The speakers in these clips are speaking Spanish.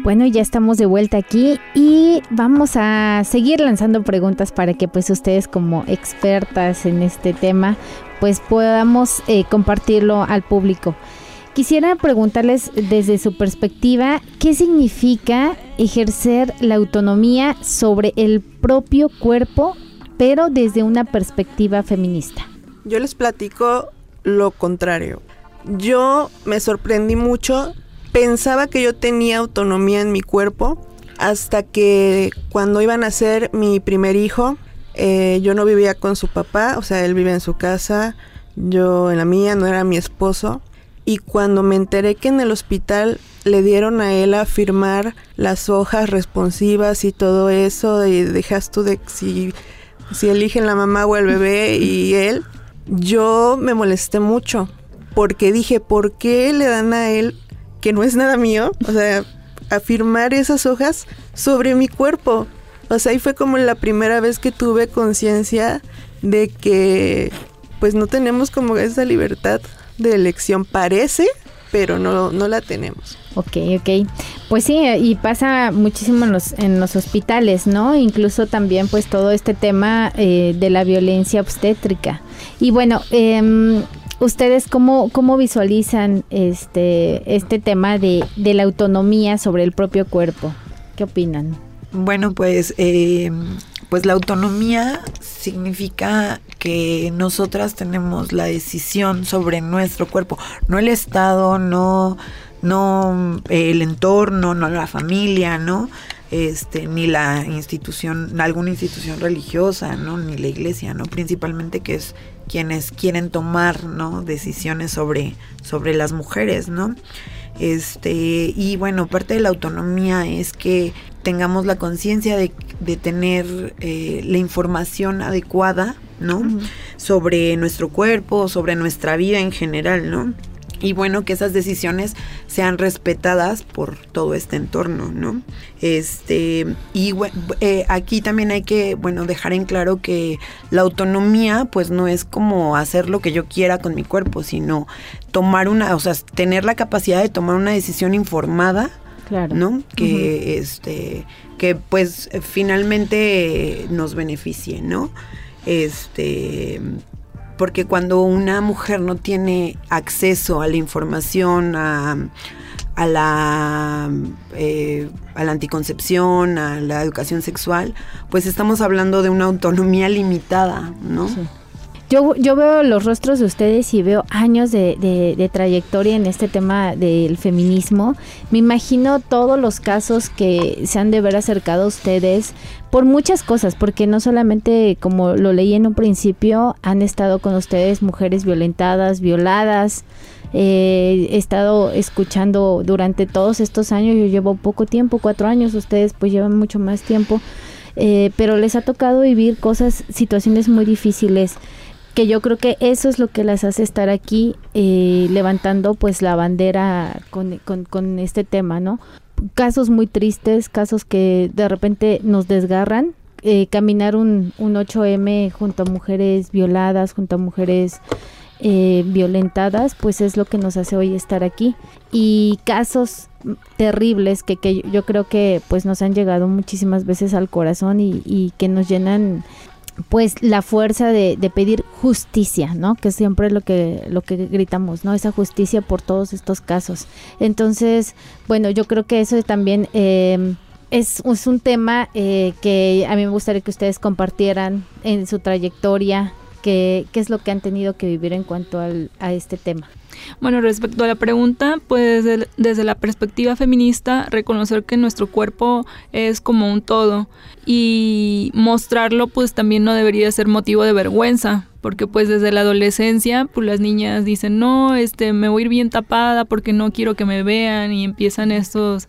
Bueno, ya estamos de vuelta aquí y vamos a seguir lanzando preguntas para que pues ustedes como expertas en este tema pues podamos compartirlo al público. Quisiera preguntarles desde su perspectiva, ¿qué significa ejercer la autonomía sobre el propio cuerpo, pero desde una perspectiva feminista? Yo les platico lo contrario. Yo me sorprendí mucho, pensaba que yo tenía autonomía en mi cuerpo, hasta que cuando iban a nacer mi primer hijo, yo no vivía con su papá, o sea, él vive en su casa, yo en la mía, no era mi esposo. Y cuando me enteré que en el hospital le dieron a él a firmar las hojas responsivas y todo eso, y dejas tú de si eligen la mamá o el bebé y él, yo me molesté mucho, porque dije, ¿por qué le dan a él, que no es nada mío, o sea, a firmar esas hojas sobre mi cuerpo? O sea, ahí fue como la primera vez que tuve conciencia de que pues no tenemos como esa libertad de elección, parece, pero no la tenemos. Ok. Pues sí, y pasa muchísimo en los hospitales, ¿no? Incluso también pues todo este tema de la violencia obstétrica. Y bueno, ¿ustedes cómo visualizan este tema de la autonomía sobre el propio cuerpo? ¿Qué opinan? Bueno, pues la autonomía significa que nosotras tenemos la decisión sobre nuestro cuerpo, no el Estado, no el entorno, no la familia, ¿no? Ni la institución, alguna institución religiosa, ¿no? Ni la iglesia, ¿no? Principalmente que es quienes quieren tomar, ¿no? Decisiones sobre las mujeres, ¿no? Y bueno, parte de la autonomía es que tengamos la conciencia de tener la información adecuada, ¿no? Uh-huh. Sobre nuestro cuerpo, sobre nuestra vida en general, ¿no? Y bueno, que esas decisiones sean respetadas por todo este entorno, ¿no? Aquí también hay que, dejar en claro que la autonomía, pues no es como hacer lo que yo quiera con mi cuerpo, sino tener la capacidad de tomar una decisión informada, claro, ¿no? Que, uh-huh, que pues finalmente nos beneficie, ¿no? Porque cuando una mujer no tiene acceso a la información, a la anticoncepción, a la educación sexual, pues estamos hablando de una autonomía limitada, ¿no? Sí. Yo veo los rostros de ustedes y veo años de trayectoria en este tema del feminismo. Me imagino todos los casos que se han de ver acercado a ustedes por muchas cosas, porque no solamente, como lo leí en un principio, han estado con ustedes mujeres violentadas, violadas. He estado escuchando durante todos estos años, yo llevo poco tiempo, 4 años, ustedes pues llevan mucho más tiempo, pero les ha tocado vivir situaciones muy difíciles, que yo creo que eso es lo que las hace estar aquí levantando pues la bandera con este tema, ¿no? Casos muy tristes, casos que de repente nos desgarran. Caminar un 8M junto a mujeres violadas, junto a mujeres violentadas, pues es lo que nos hace hoy estar aquí. Y casos terribles que yo creo que pues nos han llegado muchísimas veces al corazón y que nos llenan pues la fuerza de pedir justicia, ¿no? Que siempre es lo que gritamos, ¿no? Esa justicia por todos estos casos. Entonces, bueno, yo creo que eso también es un tema que a mí me gustaría que ustedes compartieran en su trayectoria, qué es lo que han tenido que vivir en cuanto a este tema. Bueno, respecto a la pregunta, pues desde la perspectiva feminista, reconocer que nuestro cuerpo es como un todo y mostrarlo pues también no debería ser motivo de vergüenza, porque pues desde la adolescencia pues las niñas dicen no, me voy a ir bien tapada porque no quiero que me vean, y empiezan estos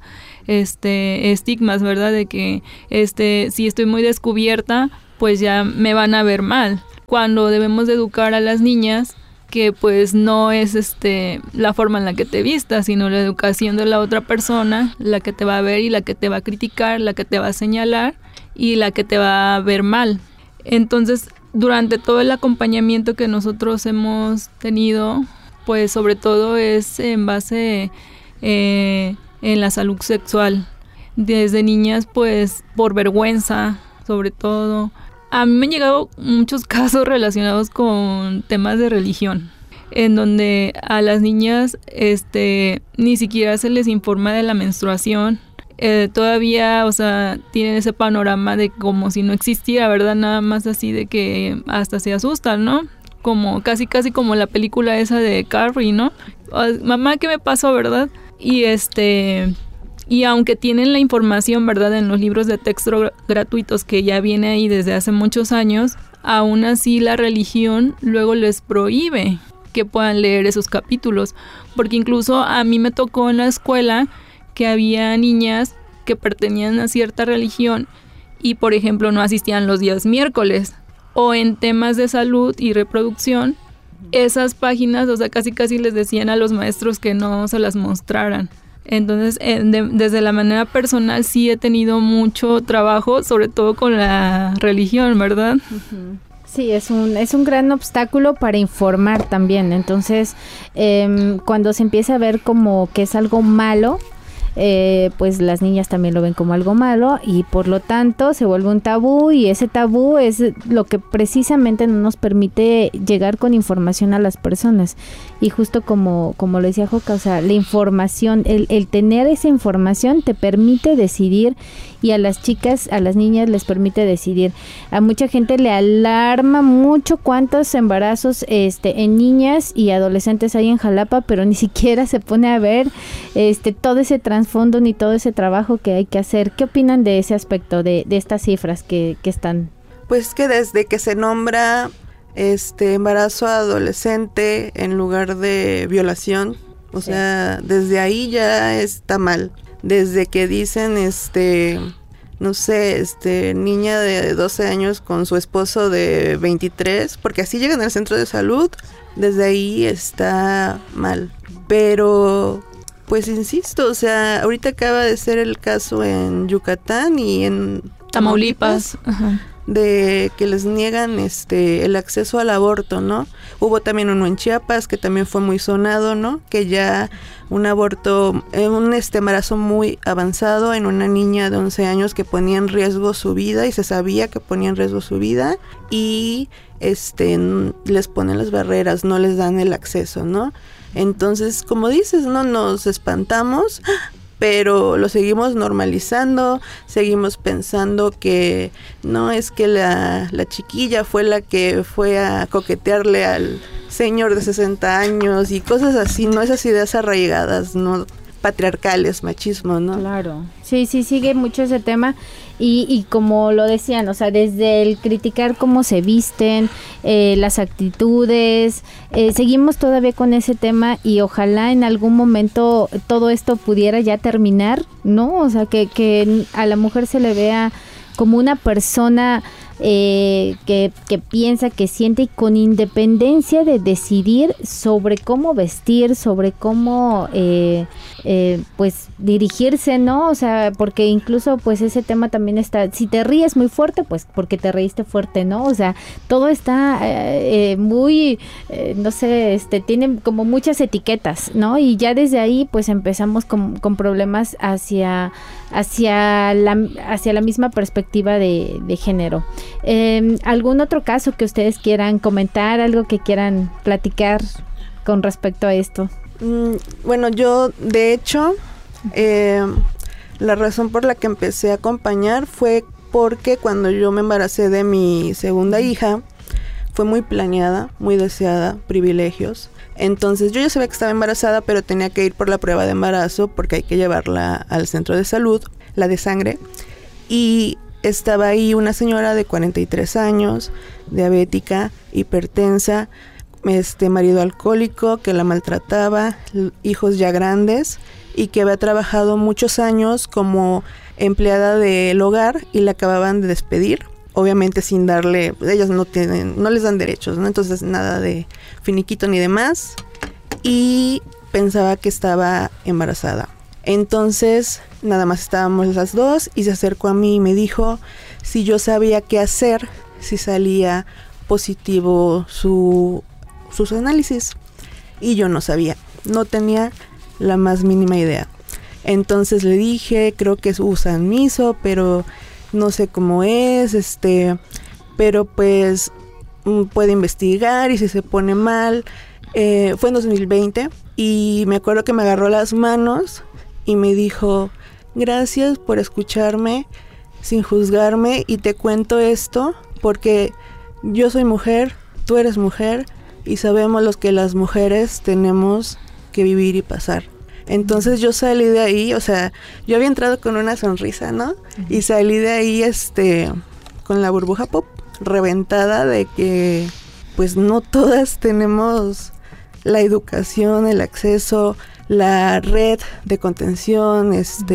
estigmas, ¿verdad? De que si estoy muy descubierta pues ya me van a ver mal, cuando debemos de educar a las niñas que pues no es la forma en la que te vistas, sino la educación de la otra persona, la que te va a ver y la que te va a criticar, la que te va a señalar y la que te va a ver mal. Entonces, durante todo el acompañamiento que nosotros hemos tenido, pues sobre todo es en base en la salud sexual. desde niñas pues por vergüenza sobre todo. A mí me han llegado muchos casos relacionados con temas de religión, en donde a las niñas ni siquiera se les informa de la menstruación. Todavía, o sea, tienen ese panorama de como si no existiera, ¿verdad? Nada más así de que hasta se asustan, ¿no? Como casi como la película esa de Carrie, ¿no? Mamá, ¿qué me pasó, verdad? Y aunque tienen la información, ¿verdad?, en los libros de texto gratuitos que ya viene ahí desde hace muchos años, aún así la religión luego les prohíbe que puedan leer esos capítulos, porque incluso a mí me tocó en la escuela que había niñas que pertenecían a cierta religión y, por ejemplo, no asistían los días miércoles, o en temas de salud y reproducción, esas páginas, o sea, casi les decían a los maestros que no se las mostraran. Entonces, desde la manera personal sí he tenido mucho trabajo, sobre todo con la religión, ¿verdad? Uh-huh. Sí, es un gran obstáculo para informar también. Entonces, cuando se empieza a ver como que es algo malo, pues las niñas también lo ven como algo malo y por lo tanto se vuelve un tabú, y ese tabú es lo que precisamente no nos permite llegar con información a las personas. Y justo como lo decía Joca, o sea, la información, el tener esa información te permite decidir, y a las chicas, a las niñas les permite decidir. A mucha gente le alarma mucho cuántos embarazos en niñas y adolescentes hay en Jalapa, pero ni siquiera se pone a ver todo ese trasfondo ni todo ese trabajo que hay que hacer. ¿Qué opinan de ese aspecto, de estas cifras que están? Pues que desde que se nombra embarazo adolescente en lugar de violación, o sea, desde ahí ya está mal. Desde que dicen, no sé, niña de 12 años con su esposo de 23, porque así llegan al centro de salud, desde ahí está mal. Pero, pues insisto, o sea, ahorita acaba de ser el caso en Yucatán y en Tamaulipas. Ajá. De que les niegan el acceso al aborto, ¿no? Hubo también uno en Chiapas que también fue muy sonado, ¿no? Que ya un aborto, un embarazo muy avanzado en una niña de 11 años que ponía en riesgo su vida, y se sabía que ponía en riesgo su vida, y les ponen las barreras, no les dan el acceso, ¿no? Entonces, como dices, no nos espantamos, pero lo seguimos normalizando, seguimos pensando que no, es que la chiquilla fue la que fue a coquetearle al señor de 60 años y cosas así, ¿no? Esas ideas arraigadas, ¿no? Patriarcales, machismo, ¿no? Claro, sí, sigue mucho ese tema y como lo decían, o sea, desde el criticar cómo se visten, las actitudes, seguimos todavía con ese tema, y ojalá en algún momento todo esto pudiera ya terminar, ¿no? O sea, que a la mujer se le vea como una persona que piensa, que siente, y con independencia de decidir sobre cómo vestir, sobre cómo pues dirigirse, ¿no? O sea, porque incluso pues ese tema también está, si te ríes muy fuerte, pues porque te reíste fuerte, ¿no? O sea, todo está muy, no sé, tiene como muchas etiquetas, ¿no? Y ya desde ahí pues empezamos con problemas hacia la misma perspectiva de género. ¿Algún otro caso que ustedes quieran comentar, algo que quieran platicar con respecto a esto? Bueno, yo de hecho la razón por la que empecé a acompañar fue porque cuando yo me embaracé de mi segunda hija fue muy planeada, muy deseada, privilegios. Entonces yo ya sabía que estaba embarazada, pero tenía que ir por la prueba de embarazo porque hay que llevarla al centro de salud, la de sangre, y estaba ahí una señora de 43 años, diabética, hipertensa, marido alcohólico que la maltrataba, hijos ya grandes, y que había trabajado muchos años como empleada del hogar y la acababan de despedir, obviamente sin darle, ellas no les dan derechos, ¿no? Entonces nada de finiquito ni demás, y pensaba que estaba embarazada. Entonces nada más estábamos las dos, y se acercó a mí y me dijo si yo sabía qué hacer si salía positivo sus análisis, y yo no sabía, no tenía la más mínima idea. Entonces le dije, creo que usan miso, pero no sé cómo es, pero pues puede investigar y si se pone mal. Fue en 2020 y me acuerdo que me agarró las manos y me dijo, gracias por escucharme sin juzgarme y te cuento esto porque yo soy mujer, tú eres mujer y sabemos lo que las mujeres tenemos que vivir y pasar. Entonces yo salí de ahí, o sea, yo había entrado con una sonrisa, ¿no? Y salí de ahí con la burbuja pop reventada de que pues no todas tenemos la educación, el acceso, la red de contención,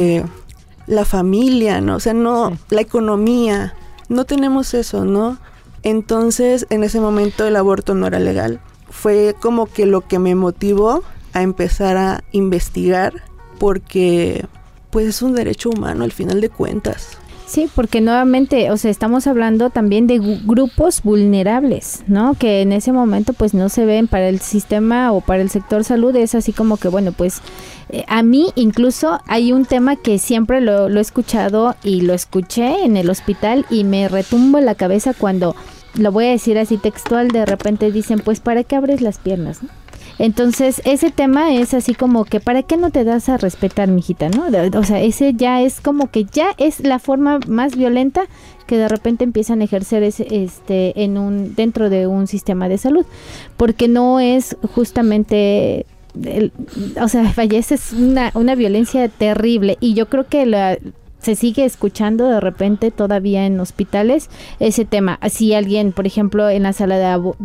la familia, ¿no? O sea, no, la economía, no tenemos eso, ¿no? Entonces, en ese momento el aborto no era legal. Fue como que lo que me motivó a empezar a investigar, porque pues es un derecho humano al final de cuentas. Sí, porque nuevamente, o sea, estamos hablando también de grupos vulnerables, ¿no? Que en ese momento pues no se ven para el sistema o para el sector salud, es así como que bueno, pues a mí incluso hay un tema que siempre lo he escuchado y lo escuché en el hospital y me retumbo la cabeza cuando, lo voy a decir así textual, de repente dicen, pues ¿para qué abres las piernas, no? Entonces, ese tema es así como que, ¿para qué no te das a respetar, mijita, no? O sea, ese ya es como que ya es la forma más violenta que de repente empiezan a ejercer dentro de un sistema de salud, porque no es justamente, o sea, vaya, esa es una violencia terrible y yo creo que se sigue escuchando de repente todavía en hospitales ese tema. Si alguien, por ejemplo, en la sala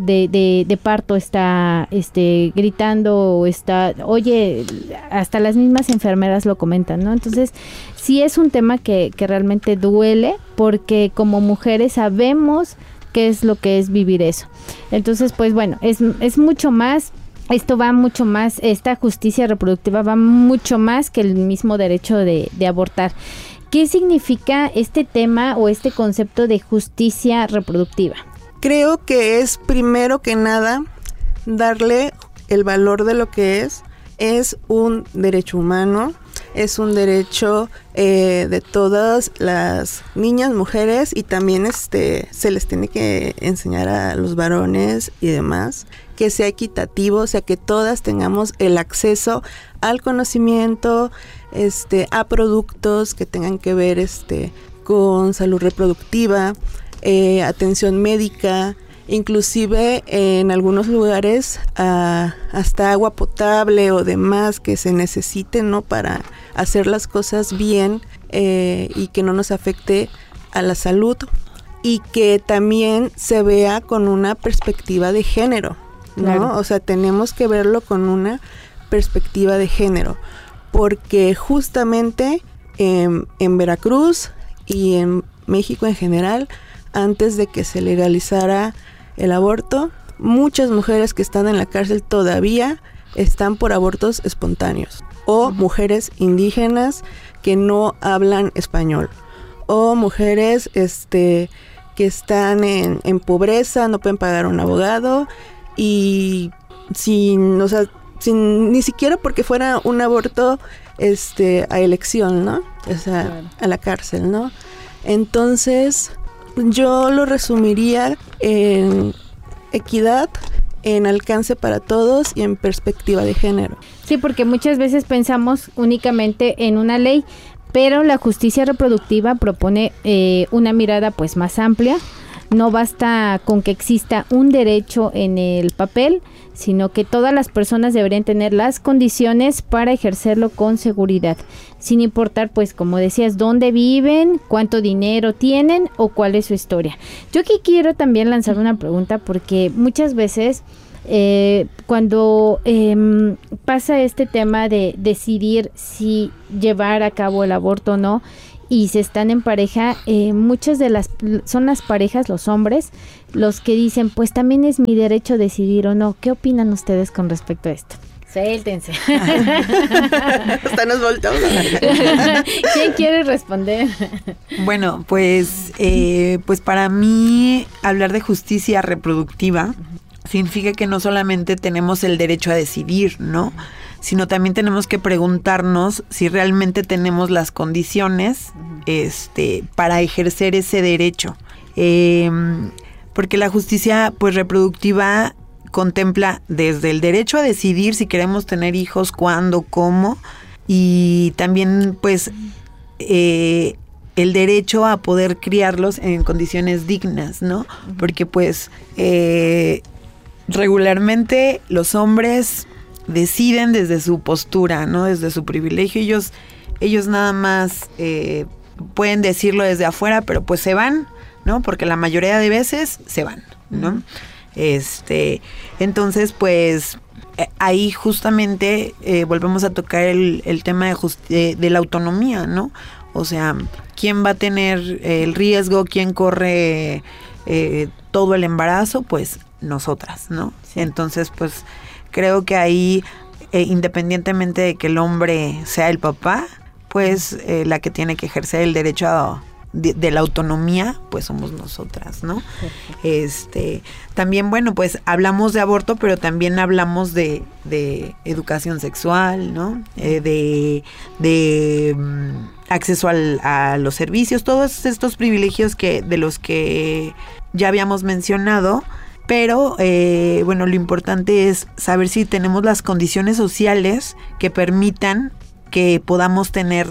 de parto está gritando o oye, hasta las mismas enfermeras lo comentan, ¿no? Entonces, sí es un tema que realmente duele porque como mujeres sabemos qué es lo que es vivir eso. Entonces, pues bueno, es mucho más. Esto va mucho más, esta justicia reproductiva va mucho más que el mismo derecho de abortar. ¿Qué significa este tema o este concepto de justicia reproductiva? Creo que es primero que nada darle el valor de lo que es un derecho humano, es un derecho de todas las niñas, mujeres y también se les tiene que enseñar a los varones y demás, que sea equitativo, o sea que todas tengamos el acceso al conocimiento, a productos que tengan que ver con salud reproductiva, atención médica, inclusive en algunos lugares hasta agua potable o demás que se necesite, ¿no? Para hacer las cosas bien y que no nos afecte a la salud y que también se vea con una perspectiva de género, ¿no? Claro. O sea, tenemos que verlo con una perspectiva de género, porque justamente en Veracruz y en México en general, antes de que se legalizara el aborto, muchas mujeres que están en la cárcel todavía están por abortos espontáneos, o mujeres indígenas que no hablan español, o mujeres que están en pobreza, no pueden pagar un abogado y ni siquiera porque fuera un aborto a elección, ¿no? O sea, claro, a la cárcel, ¿no? Entonces, yo lo resumiría en equidad, en alcance para todos y en perspectiva de género. Sí, porque muchas veces pensamos únicamente en una ley, pero la justicia reproductiva propone una mirada pues más amplia. No basta con que exista un derecho en el papel, sino que todas las personas deberían tener las condiciones para ejercerlo con seguridad, sin importar, pues, como decías, dónde viven, cuánto dinero tienen o cuál es su historia. Yo aquí quiero también lanzar una pregunta porque muchas veces cuando pasa este tema de decidir si llevar a cabo el aborto o no, y se están en pareja, muchas son las parejas, los hombres, los que dicen, pues también es mi derecho decidir o no. ¿Qué opinan ustedes con respecto a esto? Suéltense. Hasta nos volteamos. ¿Quién quiere responder? Bueno, pues para mí hablar de justicia reproductiva significa que no solamente tenemos el derecho a decidir, ¿no? sino también tenemos que preguntarnos si realmente tenemos las condiciones para ejercer ese derecho. Porque la justicia pues reproductiva contempla desde el derecho a decidir si queremos tener hijos, cuándo, cómo, y también pues el derecho a poder criarlos en condiciones dignas, ¿no? Porque pues regularmente los hombres deciden desde su postura, ¿no? Desde su privilegio. Ellos nada más pueden decirlo desde afuera, pero pues se van, ¿no? Porque la mayoría de veces se van, ¿no? Entonces, pues ahí justamente volvemos a tocar el tema de la autonomía, ¿no? O sea, ¿quién va a tener el riesgo? ¿Quién corre todo el embarazo? Pues nosotras, ¿no? Sí. Entonces, pues creo que ahí, independientemente de que el hombre sea el papá, pues la que tiene que ejercer el derecho de la autonomía, pues somos nosotras, ¿no? También, bueno, pues hablamos de aborto, pero también hablamos de educación sexual, ¿no? De acceso a los servicios, todos estos privilegios de los que ya habíamos mencionado. Pero, bueno, lo importante es saber si tenemos las condiciones sociales que permitan que podamos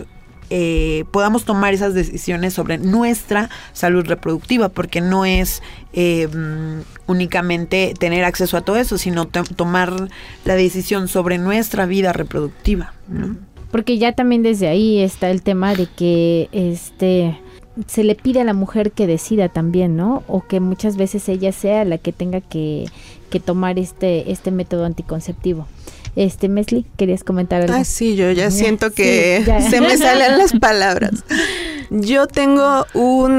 tomar esas decisiones sobre nuestra salud reproductiva, porque no es únicamente tener acceso a todo eso, sino tomar la decisión sobre nuestra vida reproductiva, ¿no? Porque ya también desde ahí está el tema de que se le pide a la mujer que decida también, ¿no? O que muchas veces ella sea la que tenga que tomar este método anticonceptivo. Mesli, ¿querías comentar algo? Sí, yo ya siento que sí, se me salen las palabras. Yo tengo un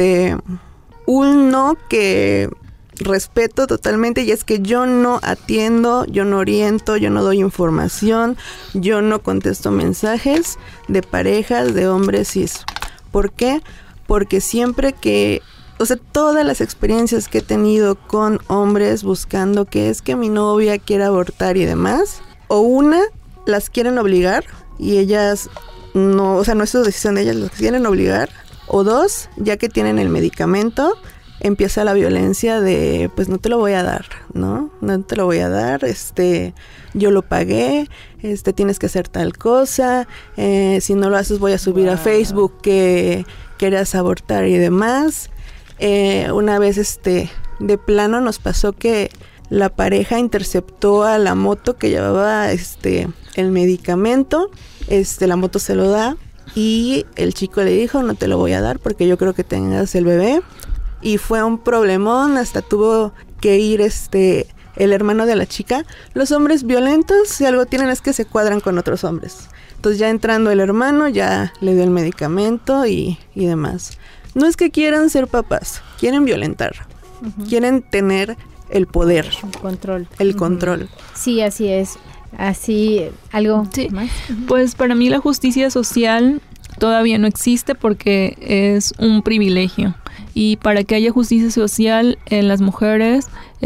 no que respeto totalmente, y es que yo no atiendo, yo no oriento, yo no doy información, yo no contesto mensajes de parejas, de hombres cis. ¿Por qué? Porque siempre todas las experiencias que he tenido con hombres buscando que es que mi novia quiere abortar y demás, o las quieren obligar y ellas no, no es su decisión de ellas, las quieren obligar, o dos, ya que tienen el medicamento, empieza la violencia de, pues no te lo voy a dar, ¿no? No te lo voy a dar, yo lo pagué, tienes que hacer tal cosa, si no lo haces voy a subir a Facebook que querías abortar y demás. Una vez, de plano nos pasó que la pareja interceptó a la moto que llevaba, el medicamento, la moto se lo da y el chico le dijo, no te lo voy a dar porque yo creo que tengas el bebé. Y fue un problemón, hasta tuvo que ir el hermano de la chica. Los hombres violentos, si algo tienen es que se cuadran con otros hombres. Entonces ya entrando el hermano, ya le dio el medicamento y demás. No es que quieran ser papás, quieren violentar. Uh-huh. Quieren tener el poder. El control. Sí, así es. Así, ¿algo más? Pues para mí la justicia social todavía no existe porque es un privilegio. Y para que haya justicia social en las mujeres,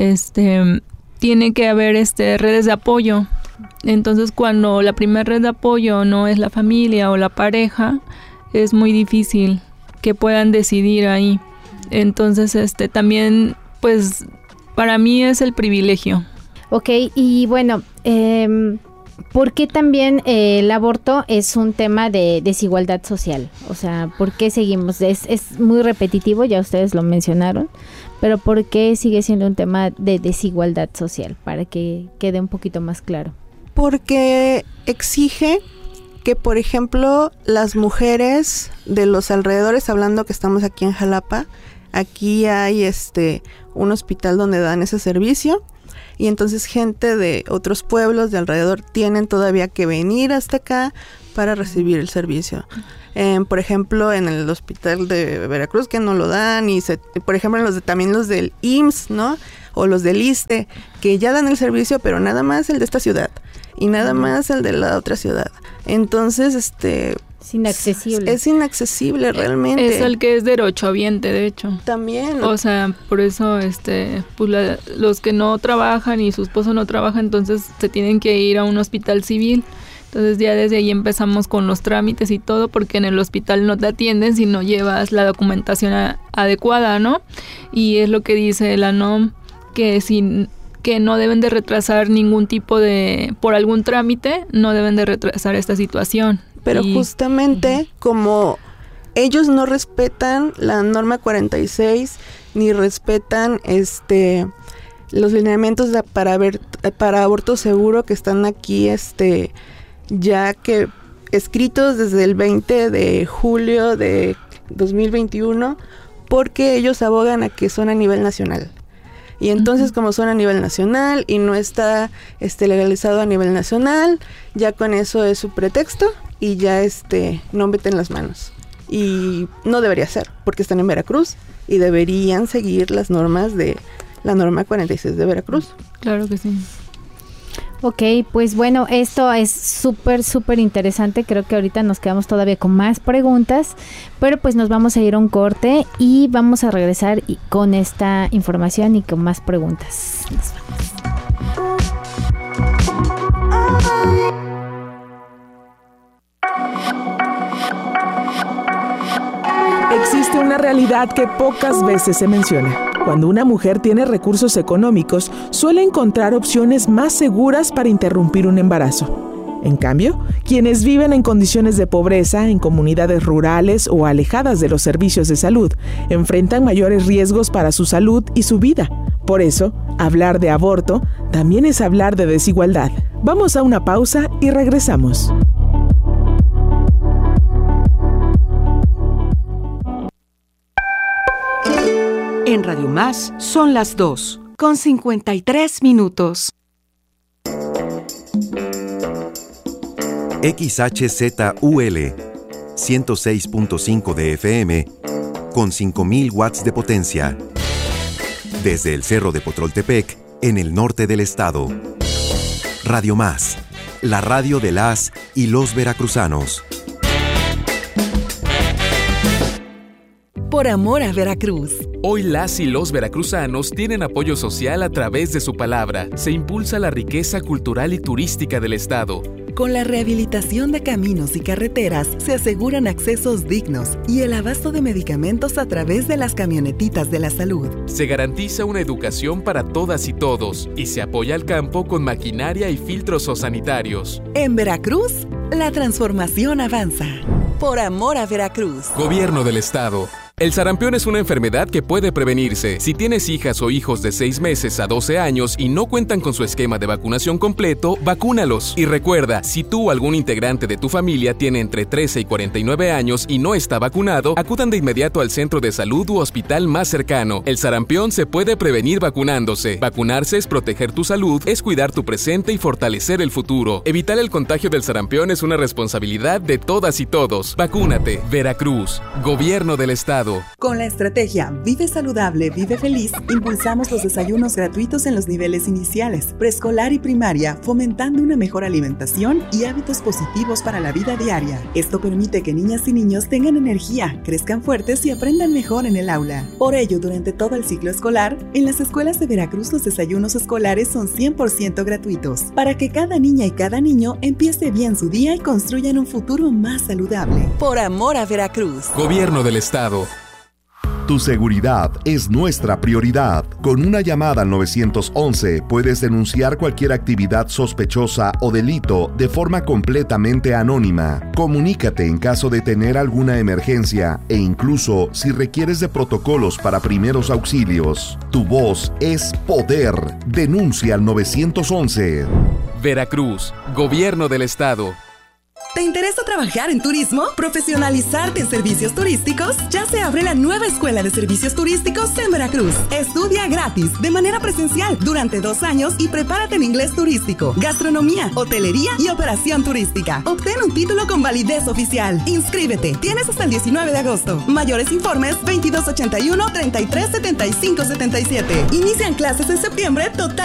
tiene que haber redes de apoyo. Entonces, cuando la primera red de apoyo no es la familia o la pareja, es muy difícil que puedan decidir ahí. Entonces, también, pues, para mí es el privilegio. Ok, y bueno, ¿por qué también el aborto es un tema de desigualdad social? O sea, ¿por qué seguimos? Es muy repetitivo, ya ustedes lo mencionaron, pero ¿por qué sigue siendo un tema de desigualdad social? Para que quede un poquito más claro. Porque exige que, por ejemplo, las mujeres de los alrededores, hablando que estamos aquí en Jalapa, aquí hay un hospital donde dan ese servicio. Y entonces gente de otros pueblos de alrededor tienen todavía que venir hasta acá para recibir el servicio. Por ejemplo, en el hospital de Veracruz que no lo dan, y por ejemplo también los del IMSS, ¿no? O los del ISSSTE, que ya dan el servicio, pero nada más el de esta ciudad y nada más el de la otra ciudad. Entonces, Es inaccesible. Es inaccesible realmente. Es el que es derechohabiente, de hecho. También. O sea, por eso pues los que no trabajan y su esposo no trabaja, entonces se tienen que ir a un hospital civil. Entonces ya desde ahí empezamos con los trámites y todo, porque en el hospital no te atienden si no llevas la documentación adecuada, ¿no? Y es lo que dice la NOM, que no deben de retrasar ningún tipo por algún trámite, no deben de retrasar esta situación. Pero justamente como ellos no respetan la norma 46, ni respetan los lineamientos para aborto seguro que están aquí, ya que escritos desde el 20 de julio de 2021, porque ellos abogan a que son a nivel nacional. Y entonces, como son a nivel nacional y no está legalizado a nivel nacional, ya con eso es su pretexto y ya no meten las manos. Y no debería ser, porque están en Veracruz y deberían seguir las normas de la norma 46 de Veracruz. Claro que sí. Ok, pues bueno, esto es súper, súper interesante. Creo que ahorita nos quedamos todavía con más preguntas, pero pues nos vamos a ir a un corte y vamos a regresar con esta información y con más preguntas. Nos vamos. Existe una realidad que pocas veces se menciona. Cuando una mujer tiene recursos económicos, suele encontrar opciones más seguras para interrumpir un embarazo. En cambio, quienes viven en condiciones de pobreza, en comunidades rurales o alejadas de los servicios de salud, enfrentan mayores riesgos para su salud y su vida. Por eso, hablar de aborto también es hablar de desigualdad. Vamos a una pausa y regresamos. En Radio Más son las 2:53. XHZUL 106.5 de FM con 5,000 watts de potencia. Desde el Cerro de Potroltepec, en el norte del estado. Radio Más, la radio de las y los veracruzanos. Por amor a Veracruz. Hoy las y los veracruzanos tienen apoyo social a través de su palabra. Se impulsa la riqueza cultural y turística del estado. Con la rehabilitación de caminos y carreteras se aseguran accesos dignos y el abasto de medicamentos a través de las camionetitas de la salud. Se garantiza una educación para todas y todos y se apoya al campo con maquinaria y filtros sanitarios. En Veracruz, la transformación avanza. Por amor a Veracruz. Gobierno del estado. El sarampión es una enfermedad que puede prevenirse. Si tienes hijas o hijos de 6 meses a 12 años y no cuentan con su esquema de vacunación completo, vacúnalos. Y recuerda, si tú o algún integrante de tu familia tiene entre 13 y 49 años y no está vacunado, acudan de inmediato al centro de salud u hospital más cercano. El sarampión se puede prevenir vacunándose. Vacunarse es proteger tu salud, es cuidar tu presente y fortalecer el futuro. Evitar el contagio del sarampión es una responsabilidad de todas y todos. Vacúnate. Veracruz. Gobierno del estado. Con la estrategia Vive Saludable, Vive Feliz, impulsamos los desayunos gratuitos en los niveles iniciales, preescolar y primaria, fomentando una mejor alimentación y hábitos positivos para la vida diaria. Esto permite que niñas y niños tengan energía, crezcan fuertes y aprendan mejor en el aula. Por ello, durante todo el ciclo escolar, en las escuelas de Veracruz los desayunos escolares son 100% gratuitos, para que cada niña y cada niño empiece bien su día y construyan un futuro más saludable. Por amor a Veracruz. Gobierno del estado. Tu seguridad es nuestra prioridad. Con una llamada al 911 puedes denunciar cualquier actividad sospechosa o delito de forma completamente anónima. Comunícate en caso de tener alguna emergencia e incluso si requieres de protocolos para primeros auxilios. Tu voz es poder. Denuncia al 911. Veracruz, Gobierno del estado. ¿Te interesa trabajar en turismo? ¿Profesionalizarte en servicios turísticos? Ya se abre la nueva Escuela de Servicios Turísticos en Veracruz. Estudia gratis, de manera presencial, durante 2 años y prepárate en inglés turístico, gastronomía, hotelería y operación turística. Obtén un título con validez oficial. Inscríbete. Tienes hasta el 19 de agosto. Mayores informes 2281-337577. Inician clases en septiembre total.